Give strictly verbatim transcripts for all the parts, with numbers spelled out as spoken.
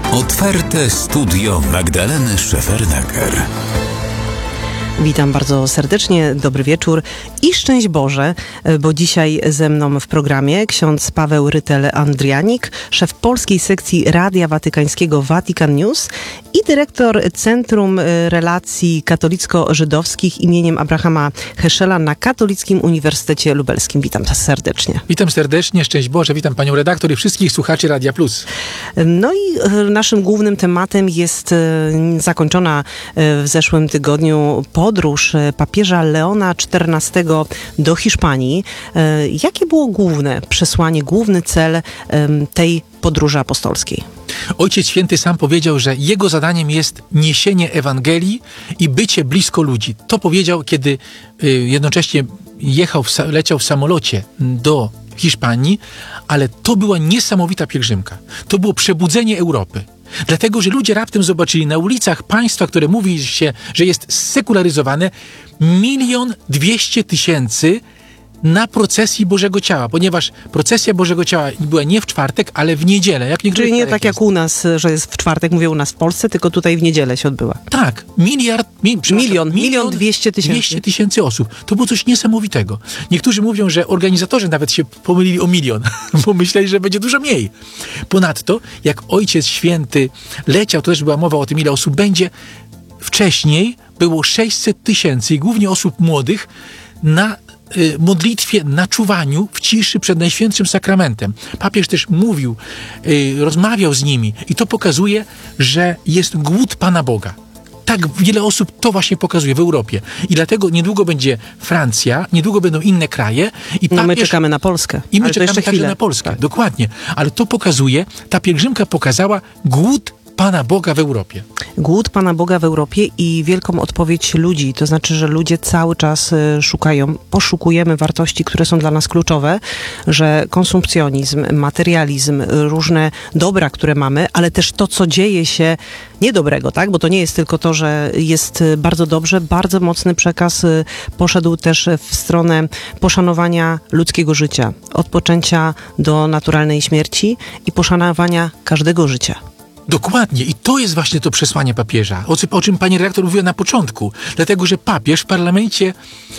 Otwarte studio Magdaleny Szefernaker. Witam bardzo serdecznie, dobry wieczór i szczęść Boże, bo dzisiaj ze mną w programie ksiądz Paweł Rytel-Andrianik, szef polskiej sekcji Radia Watykańskiego Vatican News i dyrektor Centrum Relacji Katolicko-Żydowskich imieniem Abrahama Heschela na Katolickim Uniwersytecie Lubelskim. Witam Was serdecznie. Witam serdecznie, szczęść Boże, witam panią redaktor i wszystkich słuchaczy Radia Plus. No i naszym głównym tematem jest zakończona w zeszłym tygodniu podróż papieża Leona czternastego do Hiszpanii. Jakie było główne przesłanie, główny cel tej podróży apostolskiej? Ojciec Święty sam powiedział, że jego zadaniem jest niesienie Ewangelii i bycie blisko ludzi. To powiedział, kiedy jednocześnie jechał, w, leciał w samolocie do Hiszpanii, ale to była niesamowita pielgrzymka. To było przebudzenie Europy. Dlatego, że ludzie raptem zobaczyli na ulicach państwa, które mówi się, że jest sekularyzowane, milion dwieście tysięcy na procesji Bożego Ciała, ponieważ procesja Bożego Ciała była nie w czwartek, ale w niedzielę. Jak Czyli nie tak jak jest. U nas, że jest w czwartek, mówię u nas w Polsce, tylko tutaj w niedzielę się odbyła. Tak, miliard, mi, milion, milion dwieście tysięcy. dwieście tysięcy osób. To było coś niesamowitego. Niektórzy mówią, że organizatorzy nawet się pomylili o milion, bo myśleli, że będzie dużo mniej. Ponadto, jak Ojciec Święty leciał, to też była mowa o tym, ile osób będzie. Wcześniej było sześćset tysięcy i głównie osób młodych na modlitwie, na czuwaniu w ciszy przed Najświętszym Sakramentem. Papież też mówił, rozmawiał z nimi i to pokazuje, że jest głód Pana Boga. Tak wiele osób to właśnie pokazuje w Europie. I dlatego niedługo będzie Francja, niedługo będą inne kraje. I no my czekamy na Polskę. I my czekamy także na Polskę. Tak. Dokładnie. Ale to pokazuje, ta pielgrzymka pokazała głód Pana Boga w Europie. Głód Pana Boga w Europie i wielką odpowiedź ludzi. To znaczy, że ludzie cały czas szukają, poszukujemy wartości, które są dla nas kluczowe, że konsumpcjonizm, materializm, różne dobra, które mamy, ale też to, co dzieje się niedobrego, tak? Bo to nie jest tylko to, że jest bardzo dobrze, bardzo mocny przekaz poszedł też w stronę poszanowania ludzkiego życia, odpoczęcia do naturalnej śmierci i poszanowania każdego życia. Dokładnie. I to jest właśnie to przesłanie papieża, o, o czym pani redaktor mówiła na początku. Dlatego, że papież w parlamencie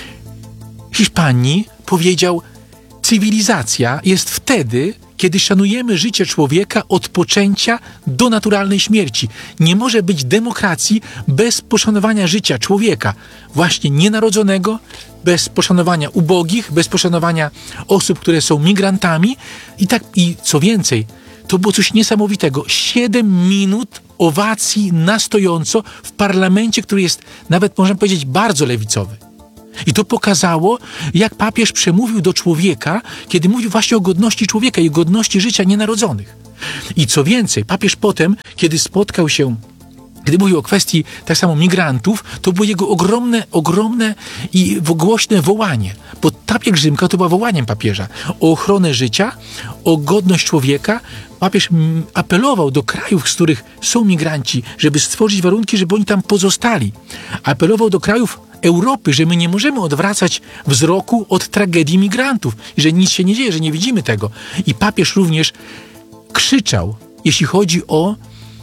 Hiszpanii powiedział, cywilizacja jest wtedy, kiedy szanujemy życie człowieka od poczęcia do naturalnej śmierci. Nie może być demokracji bez poszanowania życia człowieka, właśnie nienarodzonego, bez poszanowania ubogich, bez poszanowania osób, które są migrantami. I tak, i co więcej, to było coś niesamowitego. Siedem minut owacji na stojąco w parlamencie, który jest nawet, można powiedzieć, bardzo lewicowy. I to pokazało, jak papież przemówił do człowieka, kiedy mówił właśnie o godności człowieka i godności życia nienarodzonych. I co więcej, papież potem, kiedy spotkał się, kiedy mówił o kwestii tak samo migrantów, to było jego ogromne, ogromne i głośne wołanie. Bo ta pielgrzymka to była wołaniem papieża o ochronę życia, o godność człowieka. Papież apelował do krajów, z których są migranci, żeby stworzyć warunki, żeby oni tam pozostali. Apelował do krajów Europy, że my nie możemy odwracać wzroku od tragedii migrantów i że nic się nie dzieje, że nie widzimy tego. I papież również krzyczał, jeśli chodzi o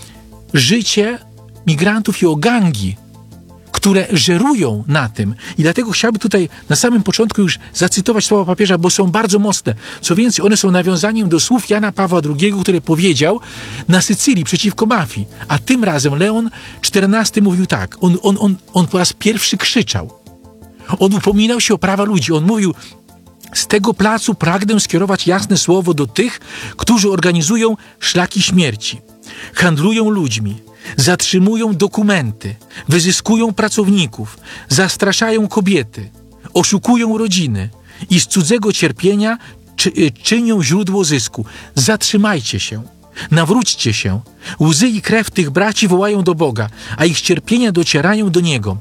życie migrantów i o gangi, które żerują na tym. I dlatego chciałbym tutaj na samym początku już zacytować słowa papieża, bo są bardzo mocne. Co więcej, one są nawiązaniem do słów Jana Pawła drugiego, który powiedział na Sycylii przeciwko mafii. A tym razem Leon czternasty mówił tak. On, on, on, on po raz pierwszy krzyczał. On upominał się o prawa ludzi. On mówił: z tego placu pragnę skierować jasne słowo do tych, którzy organizują szlaki śmierci, handlują ludźmi, zatrzymują dokumenty, wyzyskują pracowników, zastraszają kobiety, oszukują rodziny i z cudzego cierpienia czy, czynią źródło zysku. Zatrzymajcie się, nawróćcie się. Łzy i krew tych braci wołają do Boga, a ich cierpienia docierają do Niego.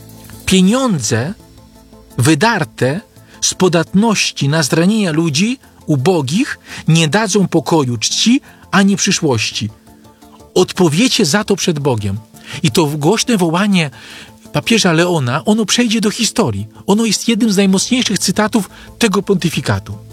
Pieniądze wydarte z podatności na zranienia ludzi ubogich nie dadzą pokoju, czci ani przyszłości. Odpowiecie za to przed Bogiem. I to głośne wołanie papieża Leona, ono przejdzie do historii. Ono jest jednym z najmocniejszych cytatów tego pontyfikatu.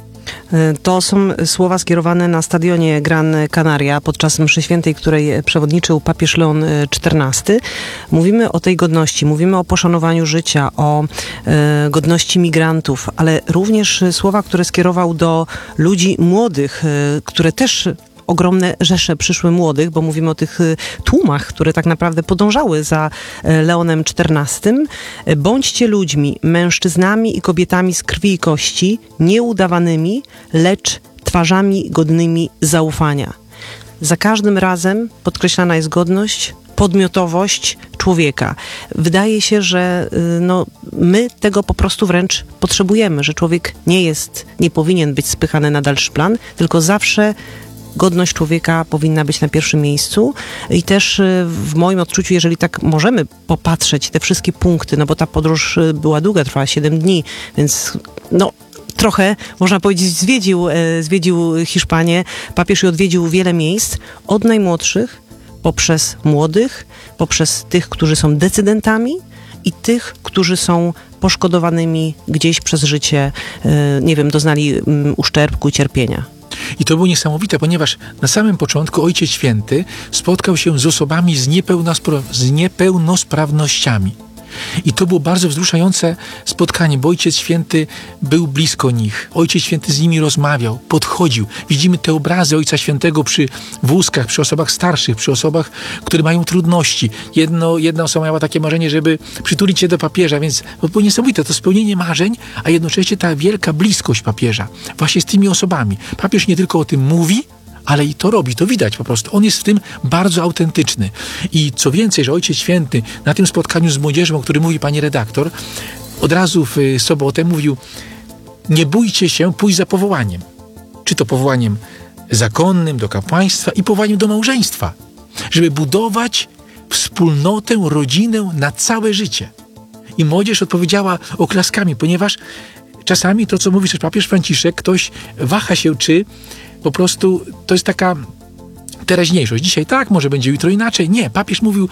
To są słowa skierowane na stadionie Gran Canaria podczas mszy świętej, której przewodniczył papież Leon czternasty. Mówimy o tej godności, mówimy o poszanowaniu życia, o e, godności migrantów, ale również słowa, które skierował do ludzi młodych, e, które też ogromne rzesze przyszły młodych, bo mówimy o tych tłumach, które tak naprawdę podążały za Leonem czternastym. Bądźcie ludźmi, mężczyznami i kobietami z krwi i kości, nieudawanymi, lecz twarzami godnymi zaufania. Za każdym razem podkreślana jest godność, podmiotowość człowieka. Wydaje się, że no, my tego po prostu wręcz potrzebujemy, że człowiek nie jest, nie powinien być spychany na dalszy plan, tylko zawsze godność człowieka powinna być na pierwszym miejscu i też w moim odczuciu, jeżeli tak możemy popatrzeć te wszystkie punkty, no bo ta podróż była długa, trwała siedem dni, więc no trochę, można powiedzieć, zwiedził, zwiedził Hiszpanię, papież i odwiedził wiele miejsc, od najmłodszych, poprzez młodych, poprzez tych, którzy są decydentami i tych, którzy są poszkodowanymi gdzieś przez życie, nie wiem, doznali uszczerbku i cierpienia. I to było niesamowite, ponieważ na samym początku Ojciec Święty spotkał się z osobami z, niepełnospra- z niepełnosprawnościami. I to było bardzo wzruszające spotkanie, bo Ojciec Święty był blisko nich. Ojciec Święty z nimi rozmawiał, podchodził. Widzimy te obrazy Ojca Świętego przy wózkach, przy osobach starszych, przy osobach, które mają trudności. Jedno, jedna osoba miała takie marzenie, żeby przytulić się do papieża, więc to było niesamowite, to spełnienie marzeń, a jednocześnie ta wielka bliskość papieża właśnie z tymi osobami. Papież nie tylko o tym mówi, ale i to robi, to widać po prostu. On jest w tym bardzo autentyczny. I co więcej, że Ojciec Święty na tym spotkaniu z młodzieżą, o którym mówi pani redaktor, od razu w sobotę mówił: nie bójcie się pójść za powołaniem. Czy to powołaniem zakonnym do kapłaństwa i powołaniem do małżeństwa. Żeby budować wspólnotę, rodzinę na całe życie. I młodzież odpowiedziała oklaskami, ponieważ czasami to, co mówi też papież Franciszek, ktoś waha się, czy po prostu to jest taka teraźniejszość. Dzisiaj tak, może będzie jutro inaczej. Nie, papież mówił: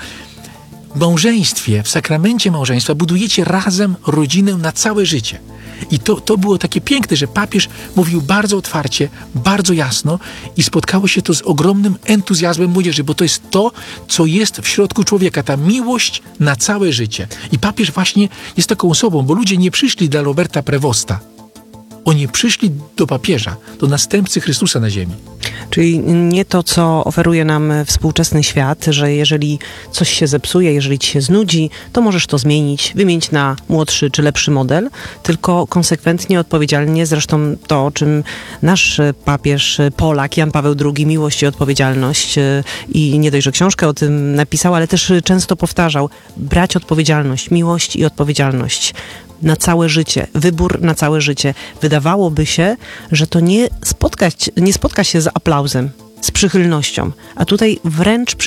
w małżeństwie, w sakramencie małżeństwa budujecie razem rodzinę na całe życie. I to, to było takie piękne, że papież mówił bardzo otwarcie, bardzo jasno i spotkało się to z ogromnym entuzjazmem młodzieży, bo to jest to, co jest w środku człowieka, ta miłość na całe życie. I papież właśnie jest taką osobą, bo ludzie nie przyszli dla Roberta Prevosta. Oni przyszli do papieża, do następcy Chrystusa na ziemi. Czyli nie to, co oferuje nam współczesny świat, że jeżeli coś się zepsuje, jeżeli ci się znudzi, to możesz to zmienić, wymienić na młodszy czy lepszy model, tylko konsekwentnie, odpowiedzialnie, zresztą to, o czym nasz papież Polak, Jan Paweł drugi, miłość i odpowiedzialność, i nie dość, że książkę o tym napisał, ale też często powtarzał, brać odpowiedzialność, miłość i odpowiedzialność na całe życie, wybór na całe życie. Wydawałoby się, że to nie spotkać, nie spotka się z aplauzem, z przychylnością, a tutaj wręcz